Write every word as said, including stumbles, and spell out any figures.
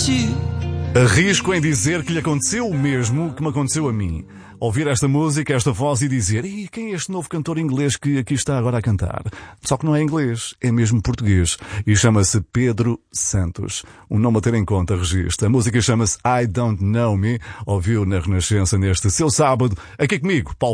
dessus. Arrisco em dizer que lhe aconteceu o mesmo que me aconteceu a mim. Ouvir esta música, esta voz e dizer: "Ih, quem é este novo cantor inglês que aqui está agora a cantar?" Só que não é inglês, é mesmo português. E chama-se Pedro Santos. Um nome a ter em conta, registro. A música chama-se I Don't Know Me. Ouviu na Renascença neste seu sábado. Aqui comigo, Paulo